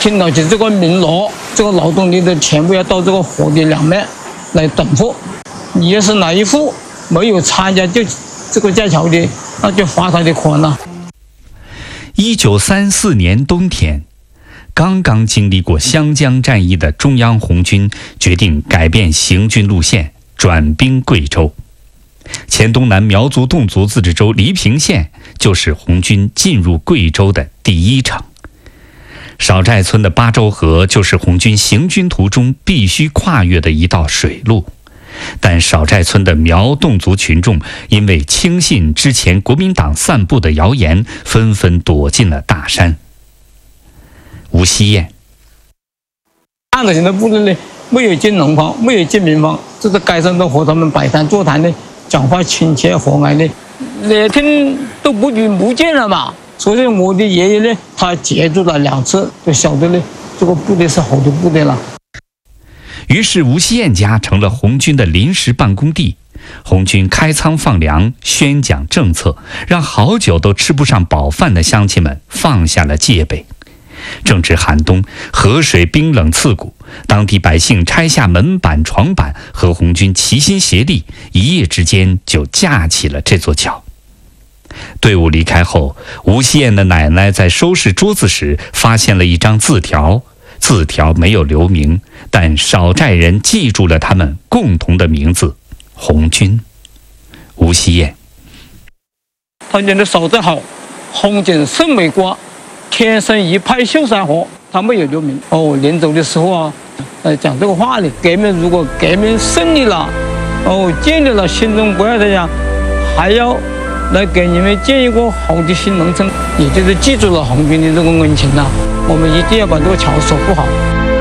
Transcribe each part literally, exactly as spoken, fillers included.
听到起这个鸣锣，这个劳动力的全部要到这个河的两面来等候。你要是哪一户没有参加就这个架桥的，那就罚他的款了。 一九三四年冬天，刚刚经历过湘江战役的中央红军决定改变行军路线，转兵贵州。黔东南苗族侗族自治州黎平县就是红军进入贵州的第一城。少寨村的巴州河就是红军行军途中必须跨越的一道水路，但少寨村的苗侗族群众因为轻信之前国民党散布的谣言，纷纷躲进了大山。吴锡燕， 看到现在部队呢，没有进农房，没有进民房，就在街上都和他们摆摊坐谈的，讲话亲切和蔼的，连天都不许不见了嘛。所以我的爷爷呢，他接触了两次，就晓得呢，这个部队是好的部队了。 于是吴锡燕家成了红军的临时办公地，红军开仓放粮，宣讲政策，让好久都吃不上饱饭的乡亲们放下了戒备。正值寒冬，河水冰冷刺骨，当地百姓拆下门板床板，和红军齐心协力，一夜之间就架起了这座桥。队伍离开后，吴锡燕的奶奶在收拾桌子时发现了一张字条，字条没有留名，但少寨人记住了他们共同的名字——红军。吴锡燕， 他讲的少寨好，红景胜美国，天生一派秀山河，他没有留名。哦，临走的时候啊，呃，讲这个话呢，革命如果革命胜利了，哦，建立了新中国这样，还要来给你们建一个好的新农村，也就是记住了红军的这个恩情啊，我们一定要把这个桥守护好。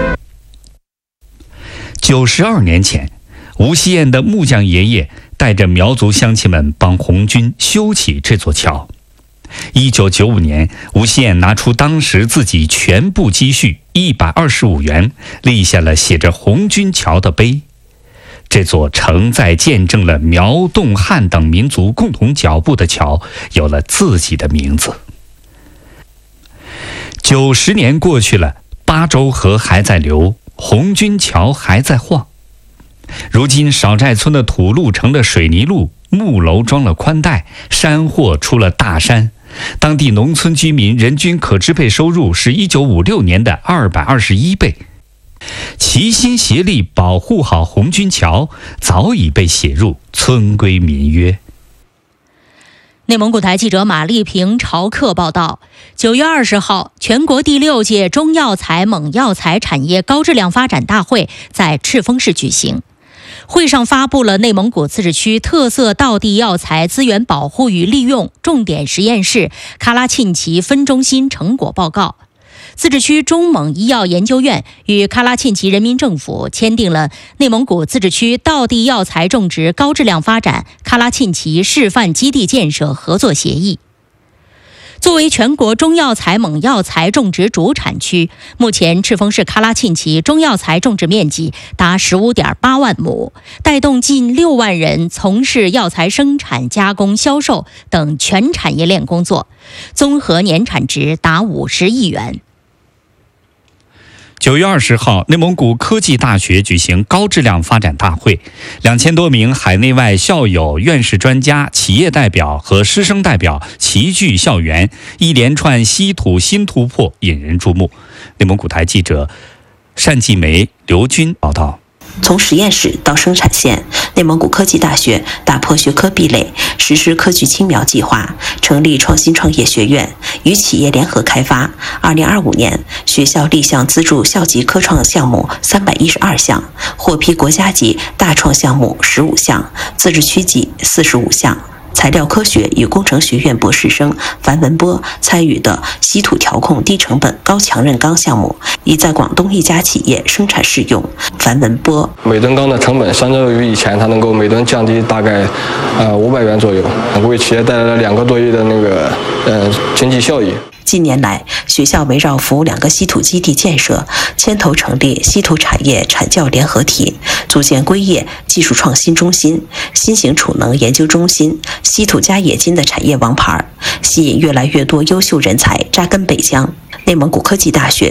九十二年前，吴锡燕的木匠爷爷带着苗族乡亲们帮红军修起这座桥。一九九五年，吴锡燕拿出当时自己全部积蓄一百二十五元，立下了写着红军桥的碑。这座承载见证了苗侗汉等民族共同脚步的桥，有了自己的名字。九十年过去了，巴州河还在流，红军桥还在晃。如今少寨村的土路成了水泥路，木楼装了宽带，山货出了大山。当地农村居民人均可支配收入是一九五六年的二百二十一倍。齐心协力保护好红军桥，早已被写入村规民约。 内蒙古台记者马丽萍朝客报道，九月二十号，全国第六届中药材猛药材产业高质量发展大会在赤峰市举行。会上发布了内蒙古自治区特色道地药材资源保护与利用重点实验室喀拉沁旗分中心成果报告。自治区中蒙医药研究院与喀拉沁旗人民政府签订了内蒙古自治区道地药材种植高质量发展喀拉沁旗示范基地建设合作协议。作为全国中药材猛药材种植主产区，目前赤峰市喀拉沁旗中药材种植面积达 十五点八万亩，带动近六万人从事药材生产、加工、销售等全产业链工作，综合年产值达五十亿元。 九月二十号，内蒙古科技大学举行高质量发展大会，两千多名海内外校友、院士专家、企业代表和师生代表齐聚校园，一连串稀土新突破引人注目。内蒙古台记者单继梅、刘军报道。 从实验室到生产线，内蒙古科技大学打破学科壁垒，实施科举青苗计划，成立创新创业学院，与企业联合开发。二零二五年，学校立项资助校级科创项目三百一十二项，获批国家级大创项目十五项，自治区级四十五项。材料科学与工程学院博士生樊文波参与的稀土调控低成本高强韧钢项目，已在广东一家企业生产试用。樊文波： 每吨钢的成本相较于以前，它能够每吨降低大概呃五百元左右，为企业带来了两个多亿的那个呃经济效益。 近年来，学校围绕服务两个稀土基地建设，牵头成立稀土产业产教联合体，组建硅业技术创新中心、新型储能研究中心、稀土加冶金的产业王牌，吸引越来越多优秀人才扎根北疆。内蒙古科技大学